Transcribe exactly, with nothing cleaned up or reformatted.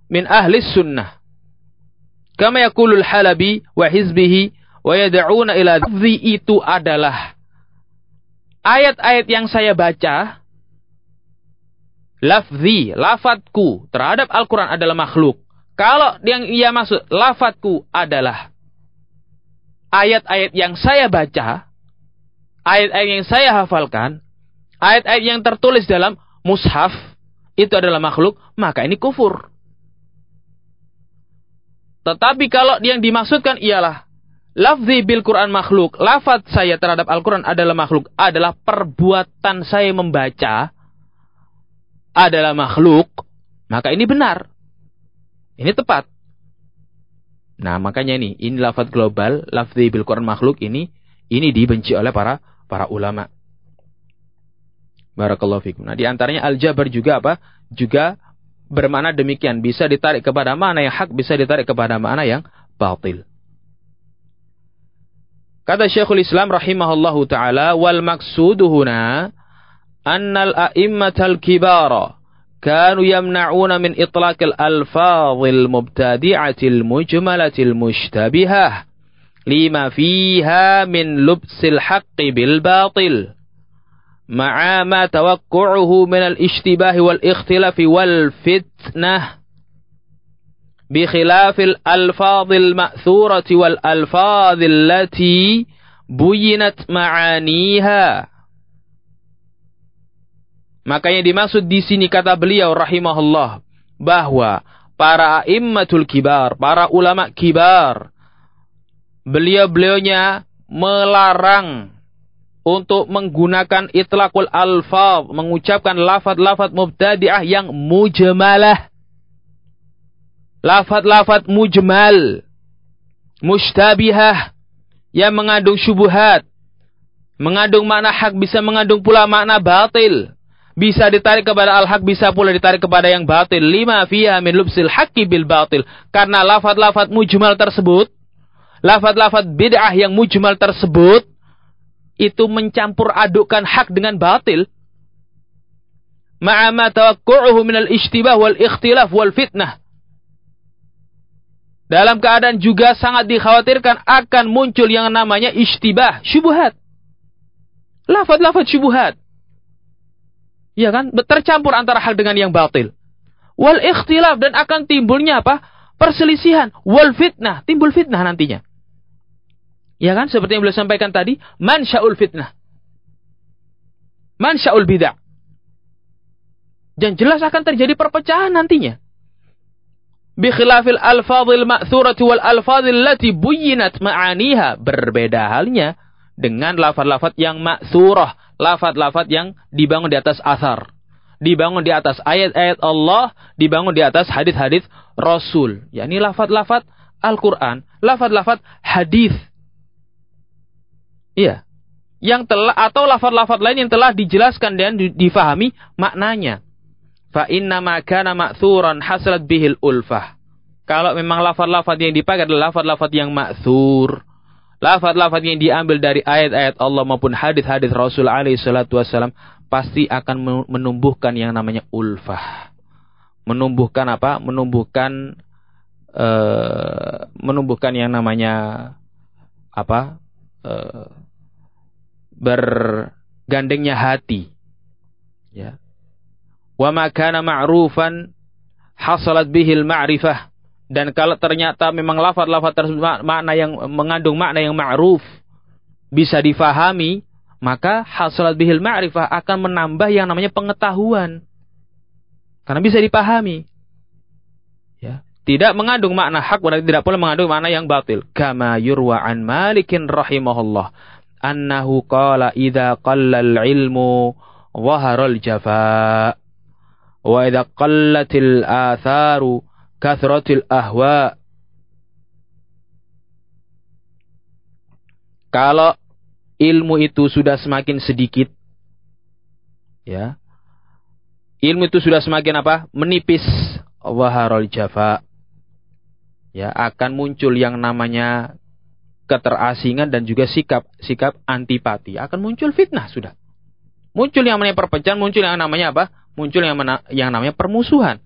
min ahli sunnah. Kama yaqulul Halabi wa hizbihi wa yad'una ila lafzi itu adalah ayat-ayat yang saya baca, lafzi, lafadku terhadap Al-Quran adalah makhluk. Kalau yang ia maksud lafadku adalah ayat-ayat yang saya baca, ayat-ayat yang saya hafalkan, ayat-ayat yang tertulis dalam mushaf, itu adalah makhluk, maka ini kufur. Tetapi kalau yang dimaksudkan ialah lafzi bil Quran makhluk, lafaz saya terhadap Al-Quran adalah makhluk, adalah perbuatan saya membaca adalah makhluk, maka ini benar. Ini tepat. Nah, makanya ini, ini lafaz global, lafzi bil Quran makhluk ini, ini dibenci oleh para para ulama. Barakallahu fikum. Nah, di antaranya al-jabar juga apa? Juga bermakna demikian, bisa ditarik kepada makna yang hak, bisa ditarik kepada makna yang batil. Kata Syekhul Islam rahimahullahu taala, wal maqsudu huna annal a'immatal kibara kanu yamna'una min itlaqil alfazil mubtadi'atil mujmalatil mushtabihah lima fiha min lubsil haqqi bil batil ma'a ma tawaqqu'uhu min al-ishtibahi wal ikhtilafi wal fitnah bi khilafil alfadhil ma'thurati wal alfadhil lati buyinat ma'aniha. Maka yang dimaksud di sini kata beliau rahimahullah bahwa para a'immatul kibar, para ulama kibar, beliau-beliaunya melarang untuk menggunakan itlaqul alfaz, mengucapkan lafaz-lafaz mubtadi'ah yang mujmalah. Lafaz-lafaz mujmal, mushtabihah, yang mengandung syubhat, mengandung makna hak, bisa mengandung pula makna batil. Bisa ditarik kepada al-haq, bisa pula ditarik kepada yang batil. Lima fiha min lubsil haqqi bil batil. Karena lafaz-lafaz mujmal tersebut, lafaz-lafaz bid'ah yang mujmal tersebut, itu mencampur adukkan hak dengan batil. Ma'ama tawaqqu'uhu minal ishtibah wal ikhtilaf wal fitnah. Dalam keadaan juga sangat dikhawatirkan akan muncul yang namanya ishtibah, syubhat. Lafaz-lafaz syubhat. Ya kan? Tercampur antara hak dengan yang batil. Wal ikhtilaf, dan akan timbulnya apa? Perselisihan. Wal fitnah, timbul fitnah nantinya. Ya kan? Seperti yang beliau sampaikan tadi, mansya'ul fitnah. Mansya'ul bid'ah. Dan jelas akan terjadi perpecahan nantinya. Bi khilafil alfadhil ma'thurati wal alfadhil lati buyinat ma'aniha. Berbeda halnya dengan lafaz-lafaz yang ma'thurah, lafaz-lafaz yang dibangun di atas athar, dibangun di atas ayat-ayat Allah, dibangun di atas hadis-hadis Rasul. yakni lafaz-lafaz Al-Quran, lafaz-lafaz hadis. Iya, yang telah atau lafaz-lafaz lain yang telah dijelaskan dan difahami maknanya. Fa inna ma kana ma'thuran hasalat bihil ulfah. Kalau memang lafaz-lafaz yang dipakai adalah lafaz-lafaz yang ma'thur, lafaz-lafaz yang diambil dari ayat-ayat Allah maupun hadis-hadis Rasul alaihi salatu wasallam, pasti akan menumbuhkan yang namanya ulfah. Menumbuhkan apa? Menumbuhkan uh, menumbuhkan yang namanya apa? Uh, bergandengnya hati. Ya. Wa ma kana ma'rufan hasalat bihil ma'rifah. Dan kalau ternyata memang lafaz-lafaz tersebut makna yang mengandung makna yang ma'ruf, bisa difahami, maka hasalat bihil ma'rifah akan menambah yang namanya pengetahuan. Karena bisa dipahami. Ya. Tidak mengandung makna hak, berarti tidak pula mengandung makna yang batil. Kama yurwa an Malikin rahimahullah annahu qala idza qallal ilmu dhaharal jafa wa idza qallatil atharu kathratil ahwa. Kalau ilmu itu sudah semakin sedikit, ya, ilmu itu sudah semakin apa? Menipis, dhaharal jafa. Ya, akan muncul yang namanya keterasingan dan juga sikap sikap antipati. Akan muncul fitnah sudah. Muncul yang namanya perpecahan, muncul yang namanya apa? Muncul yang, mana, yang namanya permusuhan.